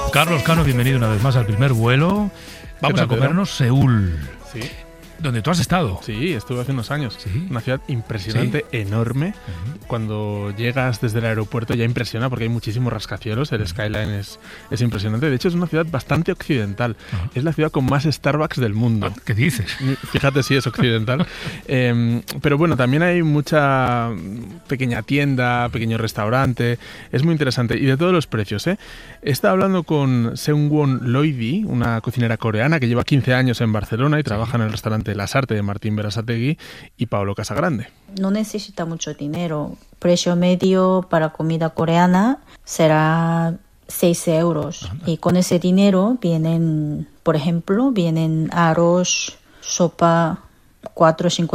Carlos Cano, bienvenido una vez más al primer vuelo. Vamos a comernos Seúl. Sí. ¿Donde tú has estado? Sí, estuve hace unos años. ¿Sí? Una ciudad impresionante, enorme. Cuando llegas desde el aeropuerto ya impresiona porque hay muchísimos rascacielos. El skyline es impresionante. De hecho, es una ciudad bastante occidental. Es la ciudad con más Starbucks del mundo. ¿Qué dices? Fíjate si es occidental. Pero bueno, también hay mucha pequeña tienda, pequeño restaurante. Es muy interesante. Y de todos los precios, ¿eh? He estado hablando con Seungwon Loidi, una cocinera coreana que lleva 15 años en Barcelona y trabaja en el restaurante Lasarte de Martín Berasategui y Pablo Casagrande. No necesita mucho dinero. Precio medio para comida coreana será 6 euros. Y con ese dinero vienen, por ejemplo, arroz, sopa, 4,50